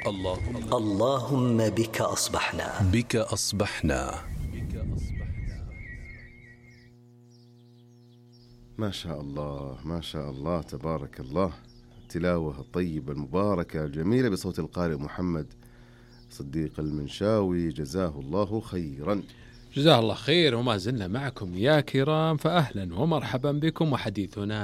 اللهم بك أصبحنا. بك أصبحنا. ما شاء الله ما شاء الله تبارك الله. التلاوة الطيبة المباركة الجميلة بصوت القارئ محمد صديق المنشاوي، جزاه الله خيرا. جزاه الله خير. وما زلنا معكم يا كرام، فأهلا ومرحبا بكم. وحديثنا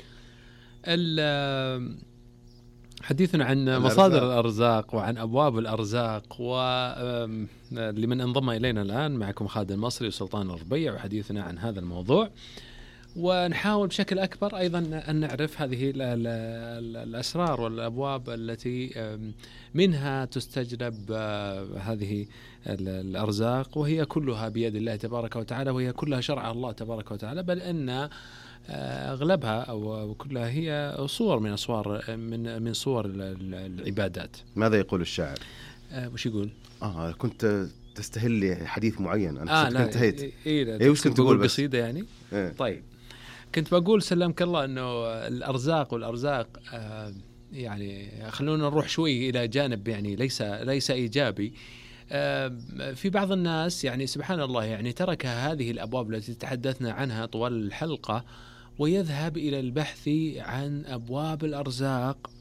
عن مصادر الأرزاق وعن أبواب الأرزاق. ولمن انضم إلينا الآن معكم خالد المصري وسلطان الربيع، وحديثنا عن هذا الموضوع، ونحاول بشكل أكبر أيضا أن نعرف هذه الأسرار والأبواب التي منها تستجلب هذه الأرزاق، وهي كلها بيد الله تبارك وتعالى، وهي كلها شرع الله تبارك وتعالى، بل أن أغلبها أو كلها هي صور من صور العبادات. ماذا يقول الشاعر؟ وش يقول؟ كنت تستهل لي حديث معين. أنا كنت انتهيت. وش كنت تقول؟ قصيدة يعني؟ طيب، كنت بقول سلمك الله أنه الأرزاق يعني خلونا نروح شوي إلى جانب يعني ليس إيجابي. في بعض الناس يعني سبحان الله يعني ترك هذه الأبواب التي تحدثنا عنها طوال الحلقة ويذهب إلى البحث عن أبواب الأرزاق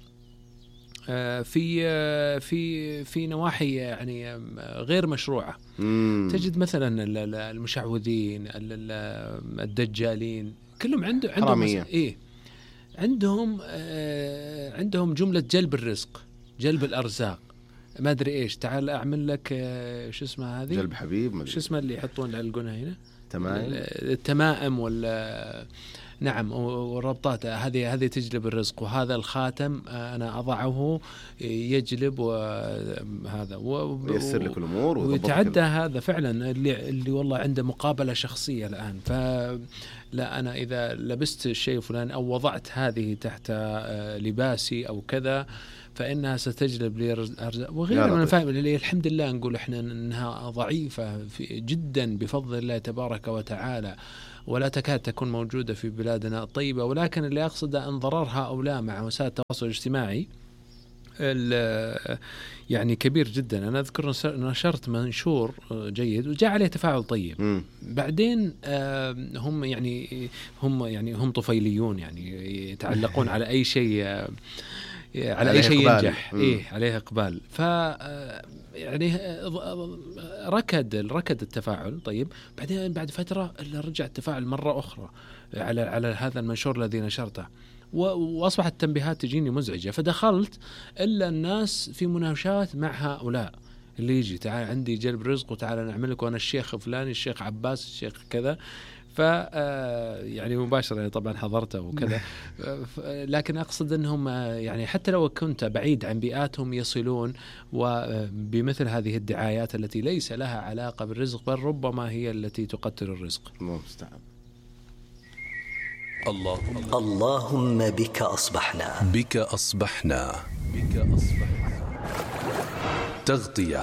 في نواحي يعني غير مشروعة. تجد مثلا المشعوذين، الدجالين، كلهم عندهم جملة جلب الرزق، جلب الأرزاق، ما أدري إيش. تعال أعمل لك شو اسمه هذه؟ جلب حبيب، شو اسمه اللي يحطون يعلقونها هنا؟ التمائم ولا نعم، والربطات هذه تجلب الرزق، وهذا الخاتم أنا أضعه يجلب وهذا ويسر لك الأمور ويتعدى. هذا فعلا اللي والله عنده مقابلة شخصية الآن. فلا أنا إذا لبست الشيء فلان أو وضعت هذه تحت لباسي أو كذا فإنها ستجلب لي أرزاق وغيرها من الفهم اللي الحمد لله نقول إحنا إنها ضعيفة جدا بفضل الله تبارك وتعالى، ولا تكاد تكون موجودة في بلادنا الطيبة. ولكن اللي أقصد أن ضررها أو لا مع وسائل التواصل الاجتماعي يعني كبير جدا. أنا أذكر نشرت منشور جيد وجاء عليه تفاعل طيب. بعدين هم طفيليون، يعني يتعلقون على أي شيء ينجح. عليه إقبال. يعني ركد التفاعل. طيب بعدين بعد فترة رجع التفاعل مرة أخرى على هذا المنشور الذي نشرته، وأصبحت التنبيهات تجيني مزعجة. فدخلت إلا الناس في مناوشات مع هؤلاء اللي يجي تعال عندي جلب رزق وتعال نعمل لك، وأنا الشيخ فلان، الشيخ عباس، الشيخ كذا. يعني مباشرة طبعا حضرته وكذا. لكن أقصد أنهم يعني حتى لو كنت بعيد عن بيئاتهم يصلون وبمثل هذه الدعايات التي ليس لها علاقة بالرزق، بل ربما هي التي تقتل الرزق. الله المستعان. اللهم بك أصبحنا. بك أصبحنا. تغطية.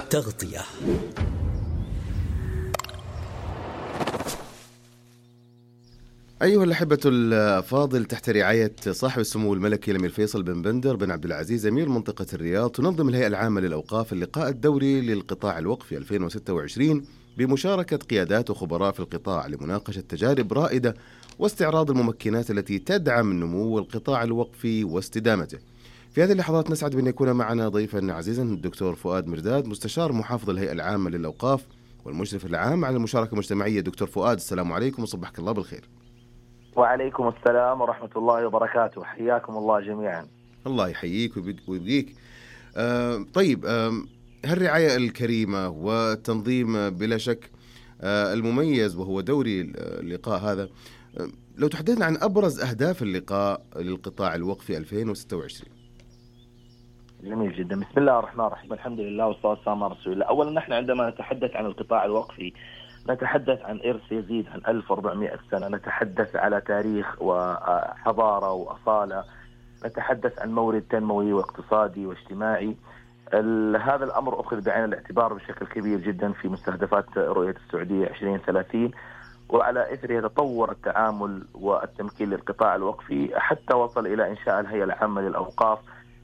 أيها الأحبة الأفاضل، تحت رعاية صاحب السمو الملكي الأمير فيصل بن بندر بن عبد العزيز أمير منطقة الرياض، تنظم الهيئة العامة للأوقاف اللقاء الدوري للقطاع الوقفي 2026 بمشاركة قيادات وخبراء في القطاع لمناقشة تجارب رائدة واستعراض الممكنات التي تدعم نمو القطاع الوقفي واستدامته. في هذه اللحظات نسعد بأن يكون معنا ضيفا عزيزا الدكتور فؤاد مرداد، مستشار محافظ الهيئة العامة للأوقاف والمشرف العام على المشاركة المجتمعية. دكتور فؤاد، السلام عليكم وصبحك الله بالخير. وعليكم السلام ورحمة الله وبركاته، حياكم الله جميعا. الله يحييك ويبقيك. طيب، هالرعاية الكريمة والتنظيم بلا شك المميز وهو دوري اللقاء هذا، لو تحدثنا عن أبرز أهداف اللقاء للقطاع الوقفي 2026. جميل جدا. بسم الله الرحمن الرحيم، الحمد لله والصلاة والسلام على رسول الله. أولا نحن عندما نتحدث عن القطاع الوقفي نتحدث عن إرث يزيد عن 1400 سنة، نتحدث على تاريخ وحضارة وأصالة، نتحدث عن مورد تنموي واقتصادي واجتماعي. هذا الأمر أخذ بعين الاعتبار بشكل كبير جدا في مستهدفات رؤية السعودية 2030، وعلى إثرها تطور التعامل والتمكين للقطاع الوقفي حتى وصل إلى إنشاء الهيئة العامة للأوقاف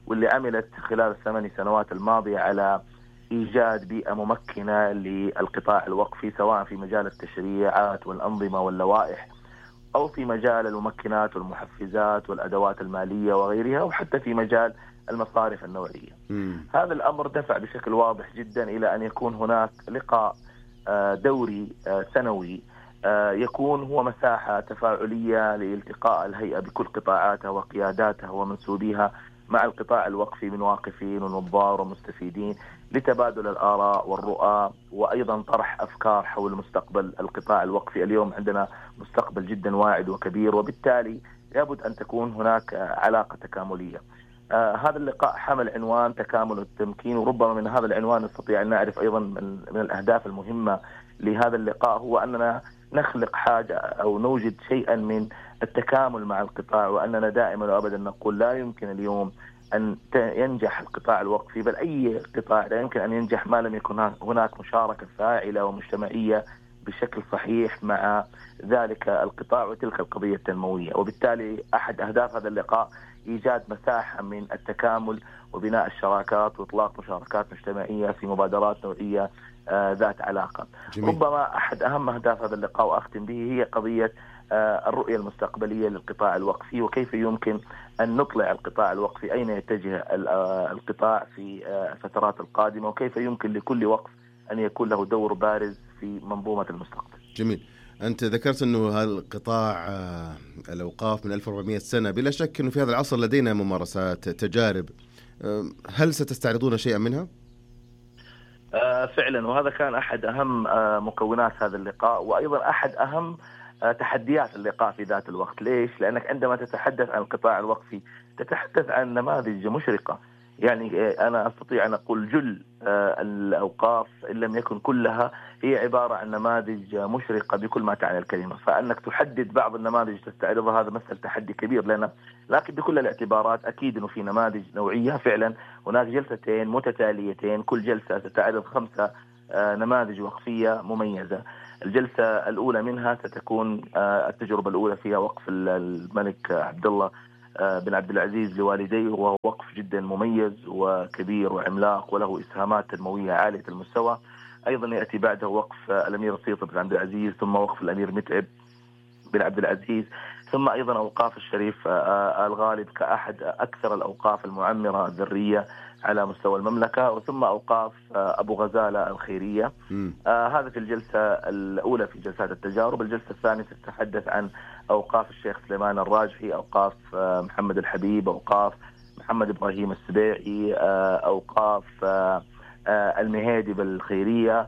واللي عملت خلال ال8 سنوات الماضية على إيجاد بيئة ممكنة للقطاع الوقفي، سواء في مجال التشريعات والأنظمة واللوائح، أو في مجال الممكنات والمحفزات والأدوات المالية وغيرها، وحتى في مجال المصارف النوعية. هذا الأمر دفع بشكل واضح جدا إلى أن يكون هناك لقاء دوري سنوي يكون هو مساحة تفاعلية لالتقاء الهيئة بكل قطاعاتها وقياداتها ومنسوبيها مع القطاع الوقفي من واقفين ونظار ومستفيدين، لتبادل الآراء والرؤى، وأيضا طرح أفكار حول مستقبل القطاع الوقفي. اليوم عندنا مستقبل جدا واعد وكبير، وبالتالي لابد أن تكون هناك علاقة تكاملية. هذا اللقاء حمل عنوان تكامل التمكين، وربما من هذا العنوان نستطيع أن نعرف أيضا من الأهداف المهمة لهذا اللقاء هو أننا نخلق حاجة أو نوجد شيئا من التكامل مع القطاع، وأننا دائما وأبدا نقول لا يمكن اليوم أن ينجح القطاع الوقفي، بل أي قطاع لا يمكن أن ينجح ما لم يكن هناك مشاركة فاعلة ومجتمعية بشكل صحيح مع ذلك القطاع وتلك القضية التنموية. وبالتالي أحد أهداف هذا اللقاء إيجاد مساحة من التكامل وبناء الشراكات وإطلاق مشاركات مجتمعية في مبادرات نوعية ذات علاقة. جميل. ربما أحد أهم أهداف هذا اللقاء وأختم به هي قضية الرؤية المستقبلية للقطاع الوقفي، وكيف يمكن أن نطلع القطاع الوقفي أين يتجه القطاع في الفترات القادمة، وكيف يمكن لكل وقف أن يكون له دور بارز في منظومة المستقبل. جميل. أنت ذكرت أنه هذا القطاع الأوقاف من 1400 سنة، بلا شك أنه في هذا العصر لدينا ممارسات تجارب، هل ستستعرضون شيئا منها؟ فعلا، وهذا كان أحد أهم مكونات هذا اللقاء، وأيضا أحد أهم تحديات اللقاء في ذات الوقت. ليش؟ لأنك عندما تتحدث عن القطاع الوقفي تتحدث عن نماذج مشرقة. يعني أنا أستطيع أن أقول جل الأوقاف إن لم يكن كلها هي عبارة عن نماذج مشرقة بكل ما تعني الكلمة، فأنك تحدد بعض النماذج تستعرضها هذا مثل تحدي كبير لنا، لكن بكل الاعتبارات أكيد أنه في نماذج نوعية. فعلا هناك جلستين متتاليتين، كل جلسة ستعرض 5 نماذج وقفية مميزة. الجلسة الأولى منها ستكون التجربة الأولى فيها وقف الملك عبد الله بن عبد العزيز لوالديه، وهو وقف جدا مميز وكبير وعملاق وله إسهامات تنموية عالية المستوى. أيضا يأتي بعده وقف الأمير السيط بن عبد العزيز، ثم وقف الأمير متعب بن عبد العزيز، ثم أيضا أوقاف الشريف الغالب كأحد أكثر الأوقاف المعمرة الذرية على مستوى المملكة، وثم أوقاف أبو غزالة الخيرية. هذا في الجلسة الأولى في جلسات التجارب. الجلسة الثانية تتحدث عن أوقاف الشيخ سليمان الراجحي، أوقاف محمد الحبيب، أوقاف محمد إبراهيم السبيعي، أوقاف المهيدي بالخيرية.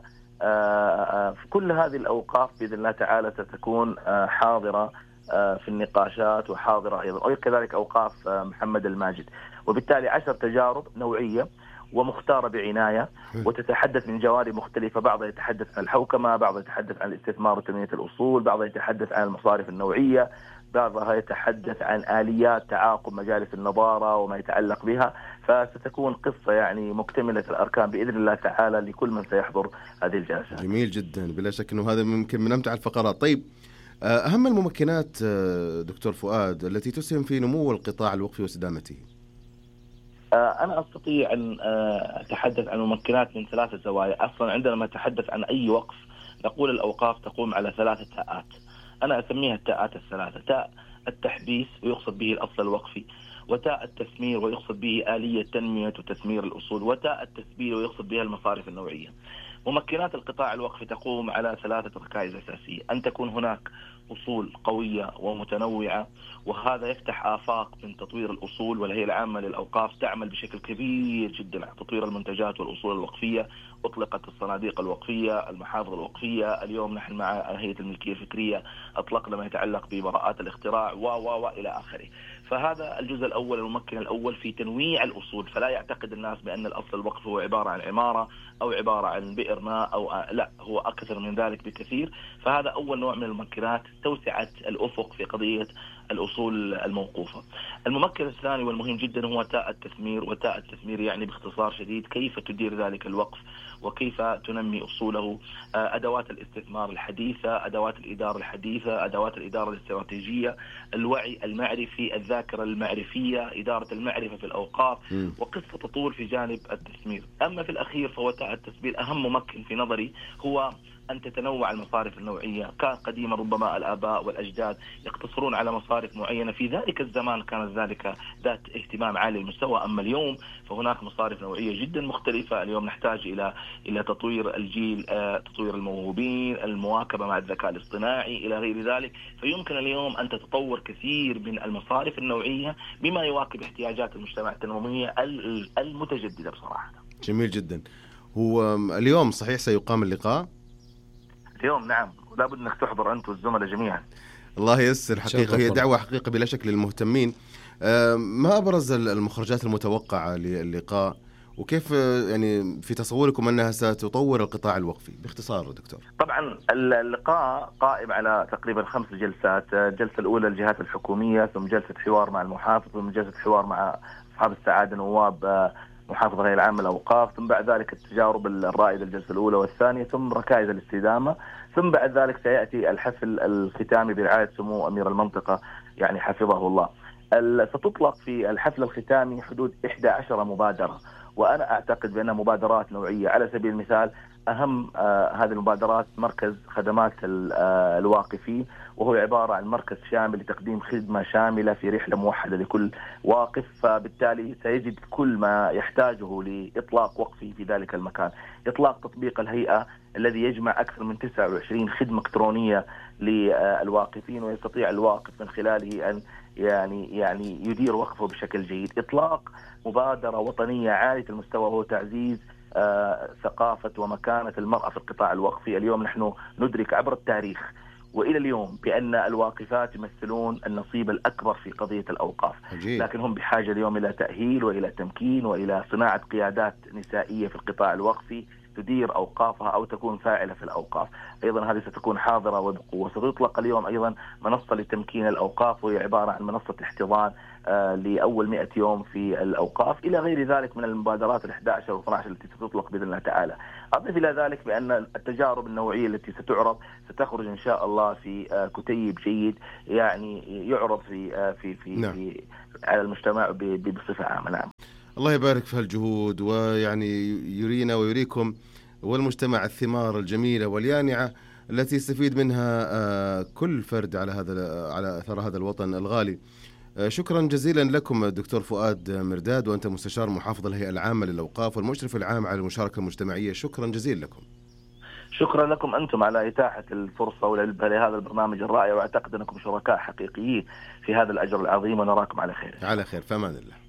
كل هذه الأوقاف بإذن الله تعالى ستكون حاضرة في النقاشات وحاضرة أيضا، وكذلك أوقاف محمد الماجد. وبالتالي 10 تجارب نوعية ومختارة بعناية، وتتحدث من جوانب مختلفة، بعضها يتحدث عن الحوكمة، بعضها يتحدث عن الاستثمار وتنمية الأصول، بعضها يتحدث عن المصارف النوعية، بعضها يتحدث عن آليات تعاقب مجالس النظارة وما يتعلق بها. فستكون قصة يعني مكتملة الأركان بإذن الله تعالى لكل من سيحضر هذه الجلسة. جميل جدا، بلا شك أنه هذا ممكن من أمتع الفقرات. طيب، أهم الممكنات دكتور فؤاد التي تسهم في نمو القطاع الوقفي واستدامته؟ أنا أستطيع أن أتحدث عن ممكنات من 3 زوايا. أصلا عندما نتحدث عن أي وقف نقول الأوقاف تقوم على 3 تاءات، أنا أسميها التاءات ال3: تاء التحبيس ويقصد به الأصل الوقفي، وتاء التثمير ويقصد به آلية تنمية وتثمير الأصول، وتاء التثبيت ويقصد بها المصارف النوعية. ممكنات القطاع الوقفي تقوم على 3 ركائز أساسية: أن تكون هناك أصول قوية ومتنوعة، وهذا يفتح آفاق من تطوير الأصول، والهيئة العامة للأوقاف تعمل بشكل كبير جدا على تطوير المنتجات والأصول الوقفية. أطلقت الصناديق الوقفية، المحافظ الوقفية، اليوم نحن مع هيئة الملكية الفكرية أطلقنا ما يتعلق ببراءات الاختراع وإلى آخره. فهذا الجزء الأول، الممكن الأول في تنويع الأصول. فلا يعتقد الناس بأن الأصل الوقف هو عبارة عن عمارة أو عبارة عن بئر ماء أو لا، هو أكثر من ذلك بكثير. فهذا أول نوع من الممكنات، توسعة الأفق في قضية الأصول الموقوفة. الممكن الثاني والمهم جدا هو تاء التثمير، وتاء التثمير يعني باختصار شديد كيف تدير ذلك الوقف وكيف تنمي أصوله، أدوات الاستثمار الحديثة، أدوات الإدارة الحديثة، أدوات الإدارة الاستراتيجية، الوعي المعرفي، الذاكرة المعرفية، إدارة المعرفة في الأوقاف، وقصة تطول في جانب التثمير. أما في الأخير فهو تاء التثمير أهم ممكن في نظري هو أن تتنوع المصارف النوعية. كان قديما ربما الآباء والأجداد يقتصرون على مصارف معينة، في ذلك الزمان كانت ذلك ذات اهتمام عالي المستوى. أما اليوم فهناك مصارف نوعية جدا مختلفة. اليوم نحتاج إلى تطوير الجيل، تطوير الموهوبين، المواكبة مع الذكاء الاصطناعي إلى غير ذلك. فيمكن اليوم أن تتطور كثير من المصارف النوعية بما يواكب احتياجات المجتمع التنموية المتجددة بصراحة. جميل جدا. هو اليوم صحيح سيقام اللقاء؟ اليوم نعم، لابد أنك تحضر أنت والزملاء جميعا. الله ييسر. حقيقة هي دعوة حقيقة بلا شك للمهتمين. ما أبرز المخرجات المتوقعة للقاء، وكيف يعني في تصوركم أنها ستطور القطاع الوقفي باختصار دكتور؟ طبعا اللقاء قائم على تقريبا 5 جلسات. الجلسة الأولى الجهات الحكومية، ثم جلسة حوار مع المحافظ، ثم جلسة حوار مع أصحاب السعادة نواب محافظة غير العامة الأوقاف، ثم بعد ذلك التجارب الرائدة الجلسة الأولى والثانية، ثم ركائز الاستدامة، ثم بعد ذلك سيأتي الحفل الختامي برعاية سمو أمير المنطقة يعني حفظه الله. ستطلق في الحفل الختامي حدود 11 مبادرة، وأنا أعتقد بأنها مبادرات نوعية. على سبيل المثال أهم هذه المبادرات مركز خدمات الواقفين، وهو عبارة عن مركز شامل لتقديم خدمة شاملة في رحلة موحدة لكل واقف، فبالتالي سيجد كل ما يحتاجه لإطلاق وقفه في ذلك المكان. إطلاق تطبيق الهيئة الذي يجمع أكثر من 29 خدمة إلكترونية للواقفين، ويستطيع الواقف من خلاله أن يعني يدير وقفه بشكل جيد. إطلاق مبادرة وطنية عالية المستوى وهو تعزيز ثقافة ومكانة المرأة في القطاع الوقفي. اليوم نحن ندرك عبر التاريخ وإلى اليوم بأن الواقفات يمثلون النصيب الأكبر في قضية الأوقاف، لكن هم بحاجة اليوم إلى تأهيل وإلى تمكين وإلى صناعة قيادات نسائية في القطاع الوقفي تدير أوقافها أو تكون فاعلة في الأوقاف. أيضا هذه ستكون حاضرة وبقوة. ستطلق اليوم أيضا منصة لتمكين الأوقاف، وهي عبارة عن منصة احتضان لأول 100 يوم في الأوقاف، إلى غير ذلك من المبادرات 11 و 12 التي ستطلق بإذن الله تعالى. أضيف إلى ذلك بأن التجارب النوعية التي ستعرض ستخرج إن شاء الله في كتيب جيد يعني يعرض في على المجتمع بصفة عامة. نعم. الله يبارك في هالجهود، ويعني يرينا ويريكم والمجتمع الثمار الجميلة واليانعة التي يستفيد منها كل فرد على أثر هذا الوطن الغالي. شكرا جزيلا لكم دكتور فؤاد مرداد، وأنت مستشار محافظ الهيئة العامة للأوقاف والمشرف العام على المشاركة المجتمعية. شكرا جزيلا لكم. شكرا لكم أنتم على إتاحة الفرصة لهذا البرنامج الرائع، وأعتقد أنكم شركاء حقيقيين في هذا الأجر العظيم، ونراكم على خير. على خير، في أمان الله.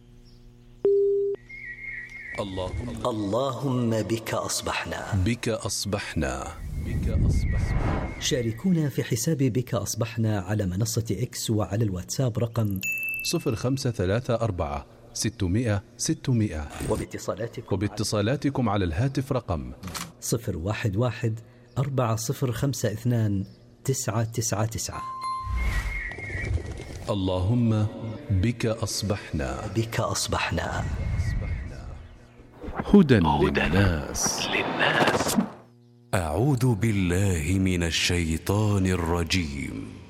اللهم بك أصبحنا. بك أصبحنا. بك أصبحنا. شاركونا في حساب بك أصبحنا على منصة إكس وعلى الواتساب رقم 0534 600 600، وباتصالاتكم على الهاتف رقم 011 4052 999. اللهم بك أصبحنا. بك أصبحنا. هدى للناس. أعوذ بالله من الشيطان الرجيم.